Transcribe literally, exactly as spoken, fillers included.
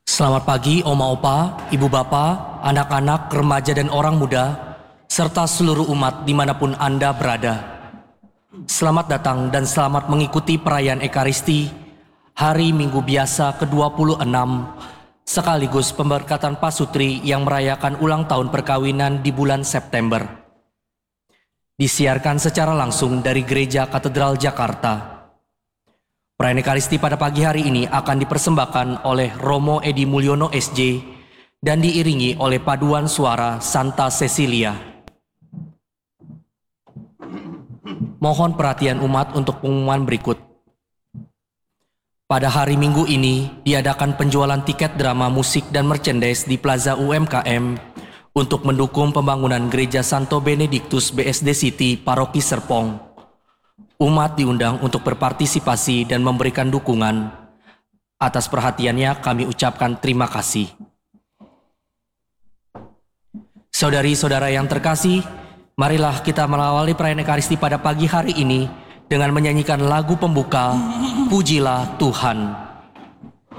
Selamat pagi Oma Opa, Ibu Bapa, anak-anak, remaja dan orang muda, serta seluruh umat dimanapun Anda berada. Selamat datang dan selamat mengikuti perayaan Ekaristi, hari Minggu biasa ke dua puluh enam, sekaligus pemberkatan pasutri yang merayakan ulang tahun perkawinan di bulan September. Disiarkan secara langsung dari Gereja Katedral Jakarta. Perayaan Ekaristi pada pagi hari ini akan dipersembahkan oleh Romo Edi Mulyono S J dan diiringi oleh paduan suara Santa Cecilia. Mohon perhatian umat untuk pengumuman berikut. Pada hari Minggu ini diadakan penjualan tiket drama, musik dan merchandise di Plaza U M K M untuk mendukung pembangunan Gereja Santo Benediktus B S D City Paroki Serpong. Umat diundang untuk berpartisipasi dan memberikan dukungan. Atas perhatiannya kami ucapkan terima kasih. Saudari-saudara yang terkasih, marilah kita mengawali perayaan Ekaristi pada pagi hari ini dengan menyanyikan lagu pembuka, Pujilah Tuhan.